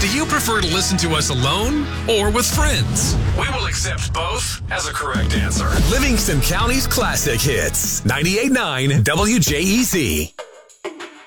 Do you prefer to listen to us alone or with friends? We will accept both as a correct answer. Livingston County's classic hits. 98.9 WJEZ.